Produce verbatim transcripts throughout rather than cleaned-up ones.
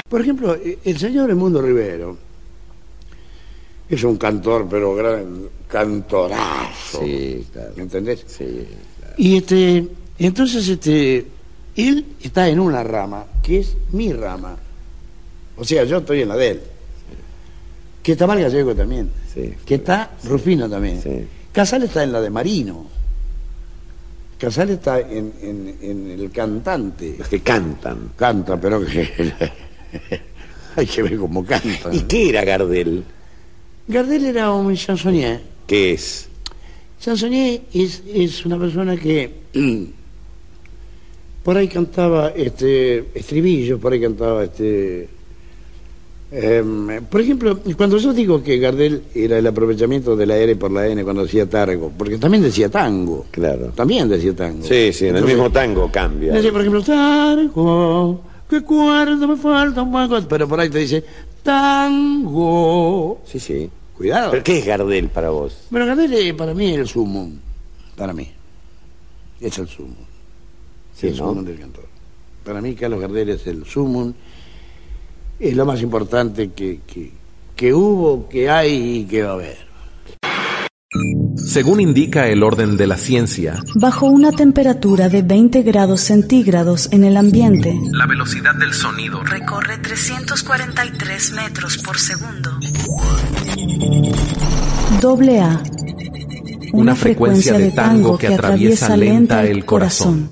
Por ejemplo, el señor Edmundo Rivero es un cantor, pero gran cantorazo. Sí, claro. ¿Me entendés? Sí, claro. Y este, entonces este, él está en una rama que es mi rama. O sea, yo estoy en la de él. Sí. Que está Mal Gallego también. Sí. Que está sí. Rufino también. Sí. Casal está en la de Marino. Casal está en, en, en el cantante. Los que cantan. Canta, pero que... hay que ver cómo canta. ¿Y qué era Gardel? Gardel era un chansonnier. ¿Qué es? Chansonnier es, es una persona que por ahí cantaba este estribillos, por ahí cantaba este... Eh, por ejemplo, cuando yo digo que Gardel era el aprovechamiento de la R por la N cuando decía tango, porque también decía tango. Claro. También decía tango. Sí, sí, en Entonces, el mismo tango cambia. Decía, por ejemplo, tango, que cuarto me falta un poco, pero por ahí te dice tango. Sí, sí. Cuidado. ¿Pero qué es Gardel para vos? Bueno, Gardel es, para mí es el sumo. Para mí. Es el sumo. Sí, el ¿no? sumo del cantor. Para mí Carlos Gardel es el sumo. Es lo más importante que, que, que hubo, que hay y que va a haber. Según indica el orden de la ciencia, bajo una temperatura de veinte grados centígrados en el ambiente, la velocidad del sonido recorre trescientos cuarenta y tres metros por segundo. Doble A. Una, una frecuencia, frecuencia de tango que, que atraviesa lenta el corazón.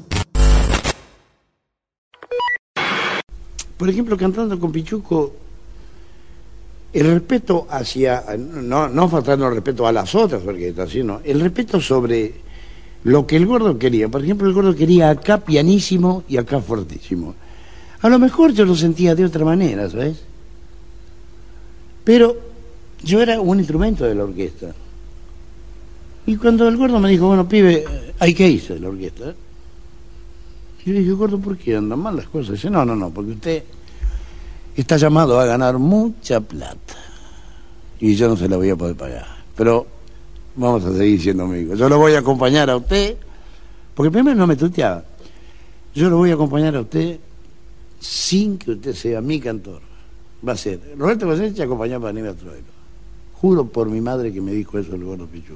Por ejemplo, cantando con Pichuco, el respeto hacia, no, no faltando el respeto a las otras orquestas, sino el respeto sobre lo que el Gordo quería. Por ejemplo, el Gordo quería acá pianísimo y acá fortísimo. A lo mejor yo lo sentía de otra manera, ¿sabes? Pero yo era un instrumento de la orquesta. Y cuando el Gordo me dijo, bueno, pibe, hay que irse de la orquesta. Y yo dije, Gordo, ¿por qué andan mal las cosas? Dice, no, no, no, porque usted está llamado a ganar mucha plata. Y yo no se la voy a poder pagar. Pero vamos a seguir siendo amigos. Yo lo voy a acompañar a usted, porque primero no me tuteaba. Yo lo voy a acompañar a usted sin que usted sea mi cantor. Va a ser Roberto Goyeneche acompañado por Aníbal Troilo. Juro por mi madre que me dijo eso el Gordo Pichuco.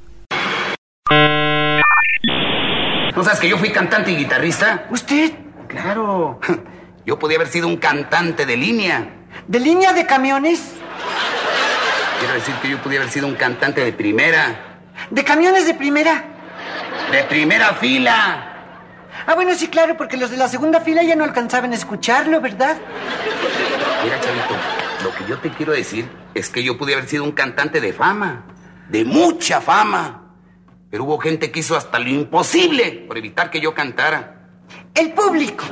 ¿No sabes que yo fui cantante y guitarrista? ¿Usted? Claro. Yo podía haber sido un cantante de línea. ¿De línea de camiones? Quiero decir que yo podía haber sido un cantante de primera. ¿De camiones de primera? ¡De primera fila! Ah, bueno, sí, claro, porque los de la segunda fila ya no alcanzaban a escucharlo, ¿verdad? Mira, chavito, lo que yo te quiero decir es que yo pude haber sido un cantante de fama. De mucha fama. Pero hubo gente que hizo hasta lo imposible por evitar que yo cantara. ¡El público!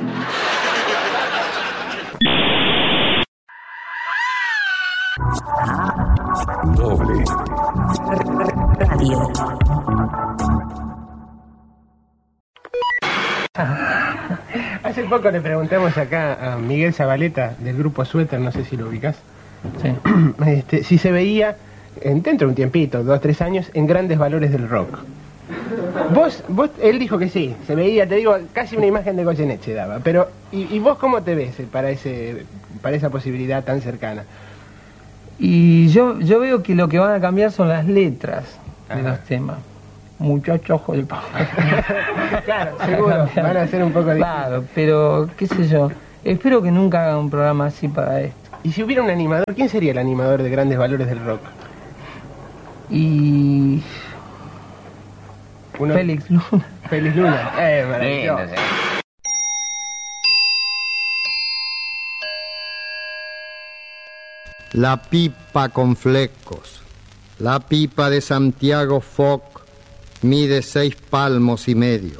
Doble Radio. Hace poco le preguntamos acá a Miguel Zabaleta del grupo Suéter, no sé si lo ubicás, sí. este, si se veía dentro de un tiempito, dos, tres años, en Grandes Valores del Rock. Vos, vos, él dijo que sí, se veía, te digo, casi una imagen de Goyeneche daba, pero, ¿y, y vos cómo te ves para ese, para esa posibilidad tan cercana? Y yo, yo veo que lo que van a cambiar son las letras de Ajá. los temas. Muchachos del Claro, seguro, van a ser un poco distintos. Claro, pero qué sé yo, espero que nunca haga un programa así para esto. Y si hubiera un animador, ¿quién sería el animador de Grandes Valores del Rock? Y... Uno... Félix Luna. Félix Luna, eh, maravilloso. Sí, no sé. La pipa con flecos. La pipa de Santiago Foc mide seis palmos y medio.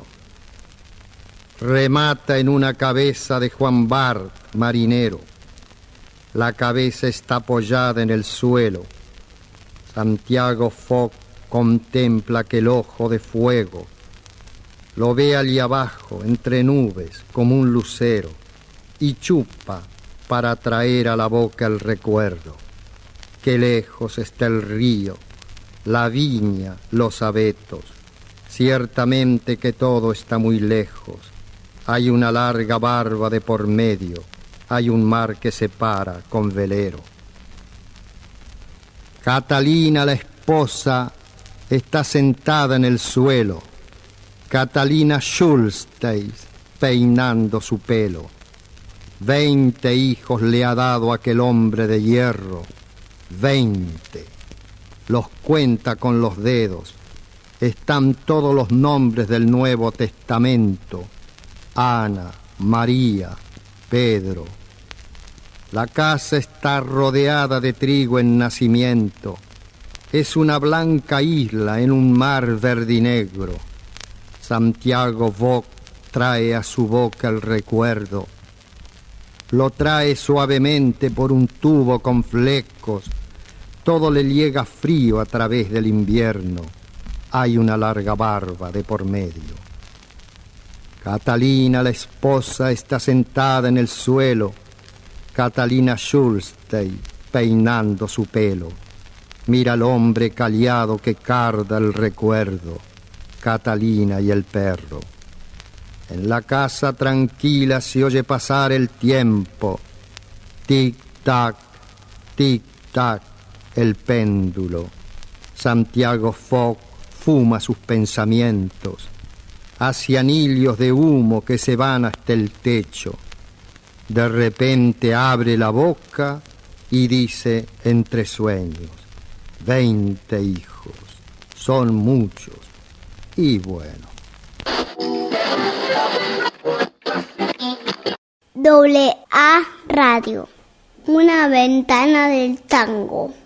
Remata en una cabeza de Juan Bart, marinero. La cabeza está apoyada en el suelo. Santiago Foc contempla aquel ojo de fuego. Lo ve allí abajo, entre nubes, como un lucero, y chupa para traer a la boca el recuerdo. Qué lejos está el río, la viña, los abetos. Ciertamente que todo está muy lejos. Hay una larga barba de por medio. hay un mar que separa con velero. Catalina, la esposa, está sentada en el suelo. Catalina Schulstein, peinando su pelo. Veinte hijos le ha dado aquel hombre de hierro. Veinte. Los cuenta con los dedos. Están todos los nombres del Nuevo Testamento. Ana, María, Pedro. La casa está rodeada de trigo en nacimiento. Es una blanca isla en un mar verdinegro. Santiago Vogt trae a su boca el recuerdo. Lo trae suavemente por un tubo con flecos. Todo le llega frío a través del invierno. Hay una larga barba de por medio. Catalina, la esposa, está sentada en el suelo. Catalina Schulstein, peinando su pelo. Mira al hombre callado que carda el recuerdo. Catalina y el perro. En la casa tranquila se oye pasar el tiempo. Tic-tac, tic-tac, el péndulo. Santiago Vogt fuma sus pensamientos. Hace anillos de humo que se van hasta el techo. De repente abre la boca y dice entre sueños: veinte hijos, son muchos, y bueno. Doble A Radio, una ventana del tango.